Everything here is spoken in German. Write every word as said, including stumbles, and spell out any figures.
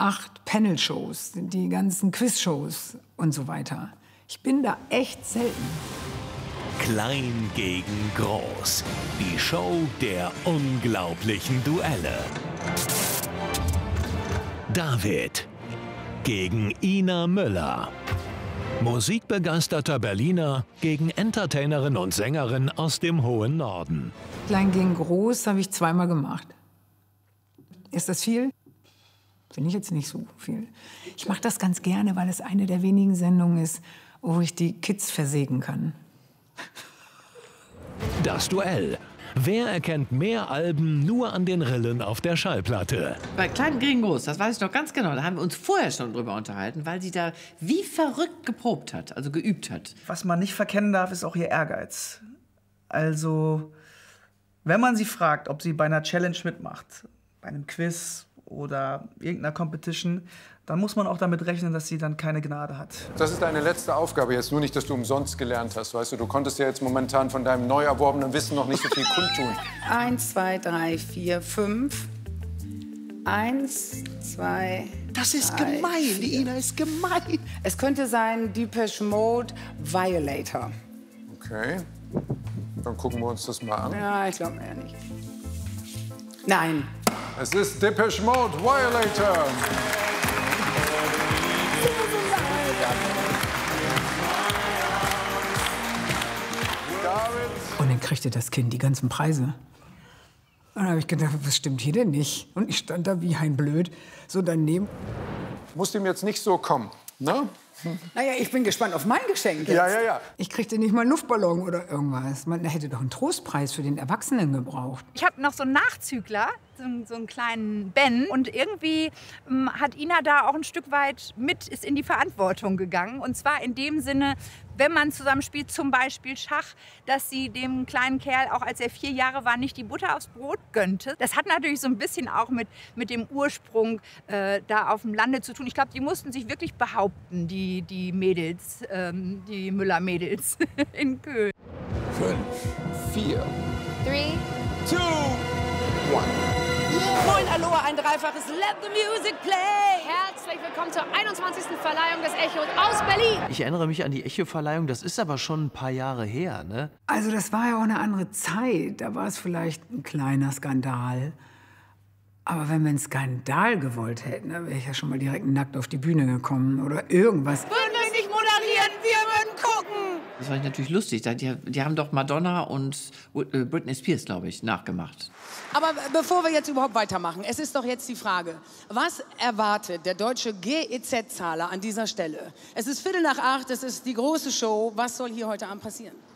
acht Panel-Shows, die ganzen Quiz-Shows und so weiter. Ich bin da echt selten. Klein gegen Groß. Die Show der unglaublichen Duelle. David gegen Ina Müller. Musikbegeisterter Berliner gegen Entertainerin und Sängerin aus dem hohen Norden. Klein gegen Groß habe ich zweimal gemacht. Ist das viel? Finde ich jetzt nicht so viel. Ich mache das ganz gerne, weil es eine der wenigen Sendungen ist, wo ich die Kids versägen kann. Das Duell. Wer erkennt mehr Alben nur an den Rillen auf der Schallplatte? Bei Klein gegen Groß, das weiß ich noch ganz genau, da haben wir uns vorher schon drüber unterhalten, weil sie da wie verrückt geprobt hat, also geübt hat. Was man nicht verkennen darf, ist auch ihr Ehrgeiz. Also, wenn man sie fragt, ob sie bei einer Challenge mitmacht, bei einem Quiz oder irgendeiner Competition, dann muss man auch damit rechnen, dass sie dann keine Gnade hat. Das ist deine letzte Aufgabe jetzt, nur nicht, dass du umsonst gelernt hast, weißt du? Du konntest ja jetzt momentan von deinem neu erworbenen Wissen noch nicht so viel kundtun. Eins, zwei, drei, vier, fünf. Eins, zwei, Das ist drei, gemein, vier. die Ina ist gemein. Es könnte sein Depeche Mode, Violator. Okay, dann gucken wir uns das mal an. Ja, ich glaube eher nicht. Nein. Es ist Depeche Mode, Violator. Und dann kriegte das Kind die ganzen Preise. Und dann habe ich gedacht, was stimmt hier denn nicht? Und ich stand da wie ein Blöd, so daneben. Musst ihm jetzt nicht so kommen, ne? Naja, ich bin gespannt auf mein Geschenk jetzt. Ja, ja, ja. Ich kriegte nicht mal einen Luftballon oder irgendwas. Man hätte doch einen Trostpreis für den Erwachsenen gebraucht. Ich habe noch so einen Nachzügler, so, einen- so einen kleinen Ben. Und irgendwie ähm, hat Ina da auch ein Stück weit mit, ist in die Verantwortung gegangen. Und zwar in dem Sinne, wenn man zusammen spielt, zum Beispiel Schach, dass sie dem kleinen Kerl, auch als er vier Jahre war, nicht die Butter aufs Brot gönnte. Das hat natürlich so ein bisschen auch mit, mit dem Ursprung äh, da auf dem Lande zu tun. Ich glaube, die mussten sich wirklich behaupten, die, die Mädels, ähm, die Müller-Mädels in Köln. Fünf, vier, Three. two, one. Moin, Aloha, ein dreifaches Let the Music Play. Herzlich willkommen zur einundzwanzigsten Verleihung des Echos aus Berlin. Ich erinnere mich an die Echo-Verleihung, das ist aber schon ein paar Jahre her, ne? Also das war ja auch eine andere Zeit. Da war es vielleicht ein kleiner Skandal. Aber wenn wir einen Skandal gewollt hätten, dann wäre ich ja schon mal direkt nackt auf die Bühne gekommen oder irgendwas. Würden wir nicht moderieren, wir würden gucken. Das war natürlich lustig, die, die haben doch Madonna und äh, Britney Spears, glaube ich, nachgemacht. Aber bevor wir jetzt überhaupt weitermachen, es ist doch jetzt die Frage, was erwartet der deutsche G E Z-Zahler an dieser Stelle? Es ist Viertel nach acht, es ist die große Show. Was soll hier heute Abend passieren?